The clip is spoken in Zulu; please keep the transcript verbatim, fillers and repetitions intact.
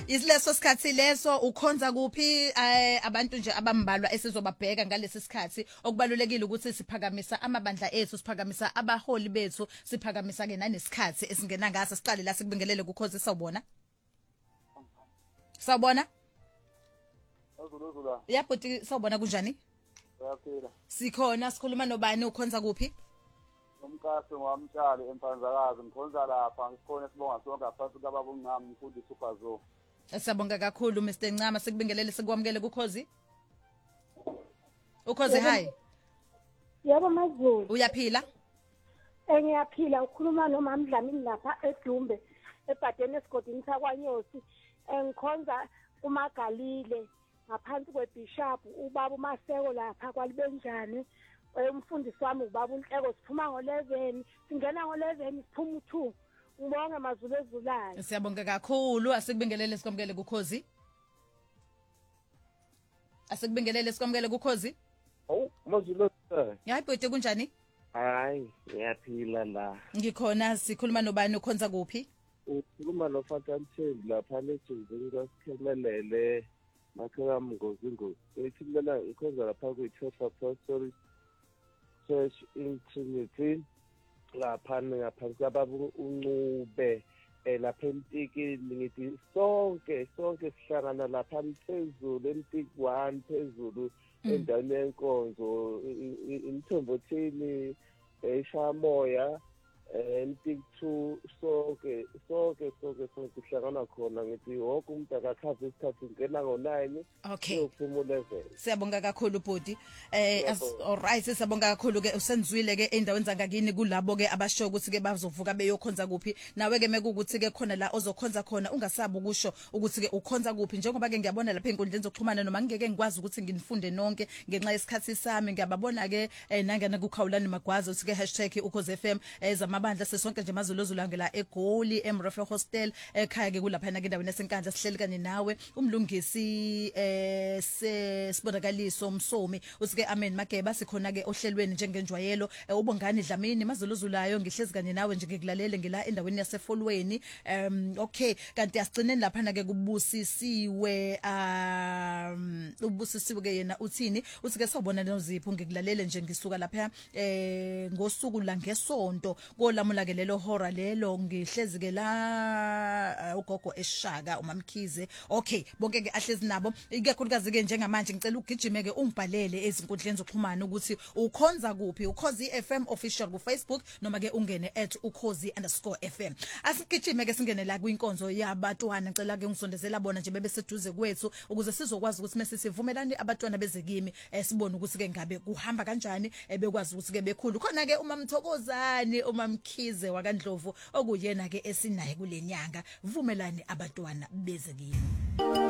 Isileso sikhathi leso ukhonza kuphi abantu nje abambalwa esizobabheka ngalesi sikhathi okubalulekile ukuthi siphakamisa amabandla ethu siphakamisa abaholi bethu siphakamisa ke nanesikhathi esingena ngaso siqale la sikubingelele kukhozi sawubona Sawubona Azuluzula Yabhuti sawubona kunjani Uyaphila Sikhona sikhuluma nobani ukhonza kuphi Umkhathi ngwamtshali empanzakazi ngikhonza lapha ngikhona sibonga sonke aphansi kababa uNcama umfundi Superzo Siyabonga kakhulu Mister Ncama sikubingelele sikwamukele kukhozi Ukhozi hi Yebo Mazulu Uyaphila Engiyaphila ukhuluma nomama Dlamini lapha eDumbe ebhadeni esigodini sakwanyosi engikhonza uMagalile ngaphansi kwebishop ubaba uMaseko lapha kwalibenjani umfundisi wami ubaba uNhleko siphuma ngo eleven singena ngo eleven siphuma u two ngibonge Mazulu ezulayo Siyabonga kakhulu asikubingelele sikwamukele kukhozi Asikubingelele sikwamukele kukhozi Hawu Mazulu Hayi bhuti kunjani Hayi ngiyaphila la Ngikhona sikhuluma nobani ukhonza kuphi ukhuluma noFatantheli lapha leJezini kwasikhemelele makhaya mngozi ngozi ekhimela ikhonza lapha kwi-Church Apostolic Church in Trinity lapha ngaphansi kwababu uNcube lapha eMtikini ngithi sonke sonke sihlangana lapha phezulu eMtiki one phezulu endaweni yenkonzo imthombothini eshamoya eMtiki two sonke sonke sonke sonke sihlangana khona ngithi wonke umuntu akakhava isikhathi ngena ngo nine Okay uyophumula eleven Siyabonga kakhulu bhuti eh alright siyabonga kakhulu ke usenzwile ke endaweni zangakini kulabo ke abasho ukuthi ke bazovuka beyokhonza kuphi nawe ke mekukuthi ke khona la ozokhonza khona ungasabi ukusho ukuthi ke ukhonza kuphi njengoba ke ngiyabona lapha enkundleni zokuxhumana noma ngeke ngikwazi ukuthi nginifunde nonke ngenxa yesikhathi sami ngiyababona ke nangena kukhawulani magwazi uthi ke hashtag ukhozi F M ezamabandla sesonke nje Mazulu ozulangela eGoli eMrefle Hostel ekhaya ke kulapha na endaweni esenkandla sihleli kanye nawe umlungisi eh sibonakaliso umsomi usike amen Mageba sikhona ke ohlelweni njengenjwayelo ubongani Dlamini Mazulu ozulayo ngihlezi kanye nawe nje ngikulalele ngila endaweni yasefolweni um okay kanti asigcineni lapha na ke kubusisiwe um ubusisiwe ke yena uthini usike sawubona nozipho ngikulalele nje ngisuka lapha eh ngosuku la ngesonto kolamula ke lelo hora lelo ngihlezi ke la ugogo eShaka uMamkhize okay bonke ke ahlezi nabo ikakhulukazi ke njengamanje ngicela ugijime ke ungibhalele ezinkundleni zokuxhumana ukuthi ukhonza kuphi ukhozi F M official ku Facebook noma ke ungene at ukhozi underscore F M asigijime ke singene la kwinkonzo yabatwana ngicela ke ngisondezela bona nje bebe seduze kwethu ukuze sizokwazi ukuthi mase sivumelane abatwana bezekimi sibone ukuthi ke ngabe kuhamba kanjani ebekwazi ukuthi ke bekhulu khona ke uMamthokozani uMamkhize wakaNdlovu okuyena ke esinaye kulenyanga vumelani abatwana bezekimi